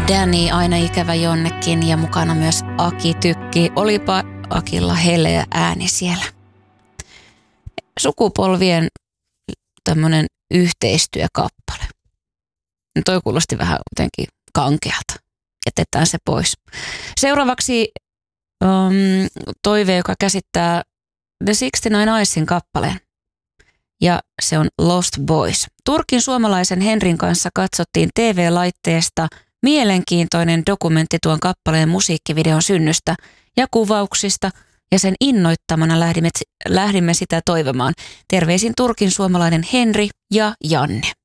Danny, aina ikävä jonnekin ja mukana myös Aki Tykki. Olipa Akilla heleä ääni siellä. Sukupolvien tämmönen yhteistyökappale. Toi kuulosti vähän jotenkin kankealta. Jätetään se pois. Seuraavaksi toive, joka käsittää The 69 Eyesin kappaleen. Ja se on Lost Boys. Turkin suomalaisen Henrin kanssa katsottiin TV-laitteesta mielenkiintoinen dokumentti tuon kappaleen musiikkivideon synnystä ja kuvauksista, ja sen innoittamana lähdimme sitä toivomaan. Terveisin Turkin suomalainen Henri ja Janne.